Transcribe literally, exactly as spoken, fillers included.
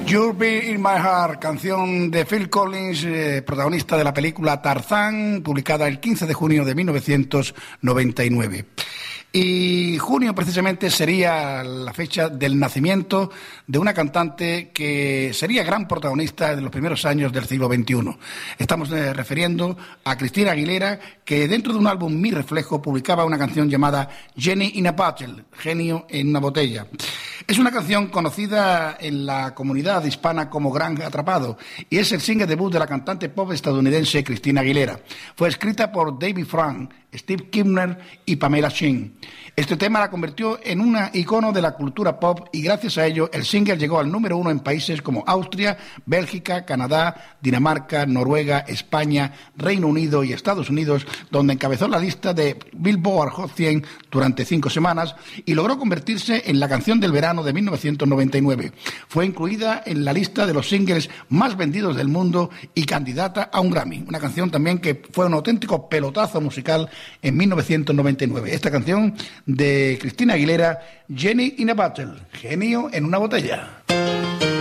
You'll Be in My Heart, canción de Phil Collins, eh, protagonista de la película Tarzán, publicada el quince de junio de mil novecientos noventa y nueve. Y junio precisamente sería la fecha del nacimiento de una cantante que sería gran protagonista de los primeros años del siglo veintiuno. Estamos eh, refiriendo a Christina Aguilera, que dentro de un álbum Mi Reflejo publicaba una canción llamada Genie in a Bottle, genio en una botella. Es una canción conocida en la comunidad hispana como Gran Atrapado y es el single debut de la cantante pop estadounidense Christina Aguilera. Fue escrita por David Frank, Steve Kibner y Pamela Chin. Este tema la convirtió en una icono de la cultura pop y gracias a ello el single llegó al número uno en países como Austria, Bélgica, Canadá, Dinamarca, Noruega, España, Reino Unido y Estados Unidos, donde encabezó la lista de Billboard Hot cien durante cinco semanas y logró convertirse en la canción del verano de mil novecientos noventa y nueve. Fue incluida en la lista de los singles más vendidos del mundo y candidata a un Grammy. Una canción también que fue un auténtico pelotazo musical en mil novecientos noventa y nueve. Esta canción de Christina Aguilera, Genie in a Bottle, genio en una botella.